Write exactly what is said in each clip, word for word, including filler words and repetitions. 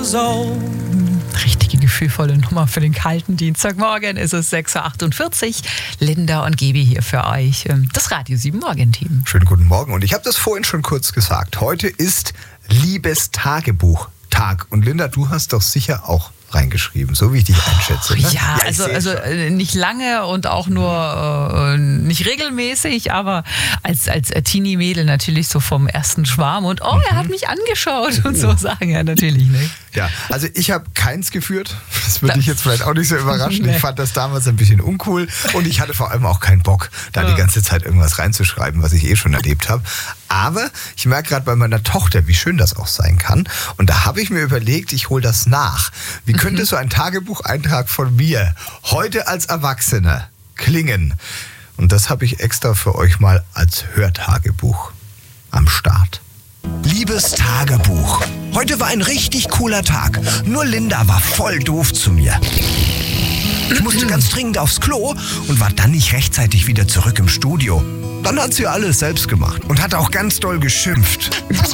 years old. Richtige gefühlvolle Nummer für den kalten Dienstagmorgen. Es ist sechs Uhr achtundvierzig. Linda und Gaby hier für euch. Das Radio sieben Morgenteam. Schönen guten Morgen. Und ich habe das vorhin schon kurz gesagt. Heute ist Liebestagebuch-Tag. Und Linda, du hast doch sicher auch reingeschrieben, so wie ich dich einschätze. Ne? Ja, ja also, also nicht lange und auch nur äh, nicht regelmäßig, aber als, als Teenie-Mädel natürlich so vom ersten Schwarm und oh, er hat mich angeschaut und so sagen ja natürlich nicht. Ja, also ich habe keins geführt. Das würde dich jetzt vielleicht auch nicht so überraschen. Ich fand das damals ein bisschen uncool und ich hatte vor allem auch keinen Bock, da die ganze Zeit irgendwas reinzuschreiben, was ich eh schon erlebt habe. Aber ich merke gerade bei meiner Tochter, wie schön das auch sein kann. Und da habe ich mir überlegt, ich hole das nach. Wie könnte mhm. so ein Tagebucheintrag von mir heute als Erwachsener klingen? Und das habe ich extra für euch mal als Hörtagebuch am Start. Liebes Tagebuch. Heute war ein richtig cooler Tag. Nur Linda war voll doof zu mir. Ich musste ganz dringend aufs Klo und war dann nicht rechtzeitig wieder zurück im Studio. Dann hat sie alles selbst gemacht und hat auch ganz doll geschimpft.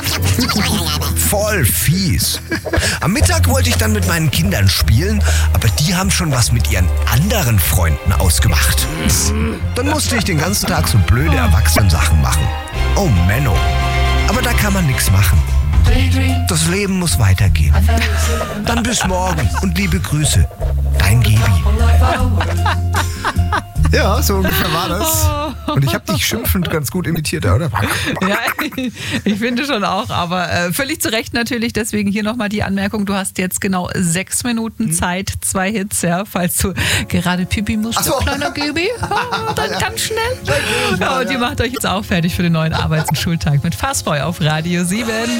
Voll fies. Am Mittag wollte ich dann mit meinen Kindern spielen, aber die haben schon was mit ihren anderen Freunden ausgemacht. Dann musste ich den ganzen Tag so blöde Erwachsenensachen machen. Oh Menno. Aber da kann man nichts machen. Das Leben muss weitergehen. Dann bis morgen und liebe Grüße. Dein Gaby. Ja, so ungefähr war das. Und ich habe dich schimpfend ganz gut imitiert, oder? Ja, ich finde schon auch, aber äh, völlig zu Recht natürlich. Deswegen hier nochmal die Anmerkung, du hast jetzt genau sechs Minuten Zeit, zwei Hits, ja, falls du gerade Pipi musst, Ach so. kleiner Gaby, oh, dann ganz schnell. Ja, und ihr macht euch jetzt auch fertig für den neuen Arbeits- und Schultag mit Fastboy auf Radio sieben.